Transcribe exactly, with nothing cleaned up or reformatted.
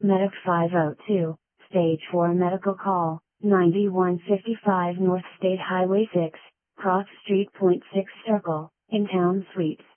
Medic five oh two, Stage four Medical Call, ninety-one fifty-five North State Highway six, Cross Street. Point six Circle, in Town Suite.